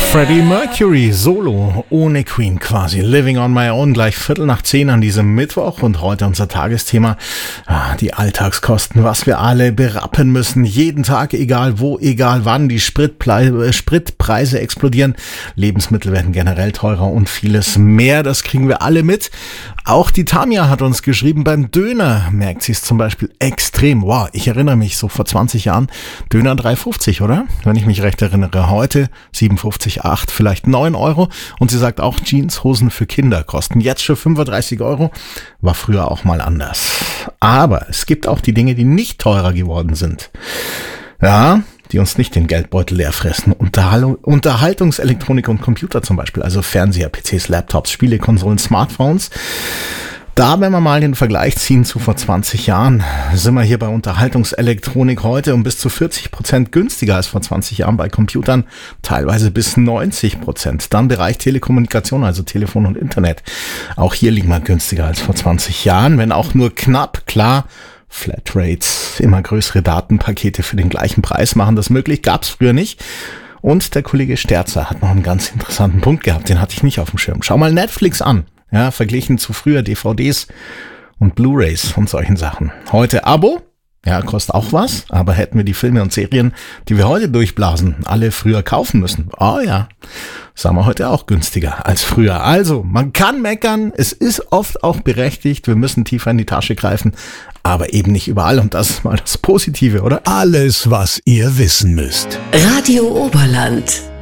Freddie Mercury, Solo, ohne Queen quasi. Living on my own, gleich 9:15 an diesem Mittwoch und heute unser Tagesthema, die Alltagskosten, was wir alle berappen müssen. Jeden Tag, egal wo, egal wann, die Spritpreise explodieren, Lebensmittel werden generell teurer und vieles mehr, das kriegen wir alle mit. Auch die Tamia hat uns geschrieben, beim Döner merkt sie es zum Beispiel extrem. Wow, ich erinnere mich so vor 20 Jahren, Döner 3,50, oder? Wenn ich mich recht erinnere. Heute 7,50, 8, vielleicht 9 Euro. Und sie sagt auch, Jeanshosen für Kinder kosten jetzt schon 35 Euro. War früher auch mal anders. Aber es gibt auch die Dinge, die nicht teurer geworden sind. Ja, die uns nicht den Geldbeutel leer fressen. Unterhaltungselektronik und Computer zum Beispiel, also Fernseher, PCs, Laptops, Spielekonsolen, Smartphones. Da, wenn wir mal den Vergleich ziehen zu vor 20 Jahren, sind wir hier bei Unterhaltungselektronik heute um bis zu 40% günstiger als vor 20 Jahren, bei Computern teilweise bis 90%. Dann Bereich Telekommunikation, also Telefon und Internet. Auch hier liegen wir günstiger als vor 20 Jahren, wenn auch nur knapp, klar. Flatrates, immer größere Datenpakete für den gleichen Preis machen das möglich, gab's früher nicht. Und der Kollege Sterzer hat noch einen ganz interessanten Punkt gehabt, den hatte ich nicht auf dem Schirm. Schau mal Netflix an, ja, verglichen zu früher DVDs und Blu-rays und solchen Sachen. Heute Abo, ja, kostet auch was, aber hätten wir die Filme und Serien, die wir heute durchblasen, alle früher kaufen müssen. Oh ja, sagen wir heute auch günstiger als früher. Also, man kann meckern, es ist oft auch berechtigt, wir müssen tiefer in die Tasche greifen, aber eben nicht überall und das ist mal das Positive, oder? Alles, was ihr wissen müsst. Radio Oberland.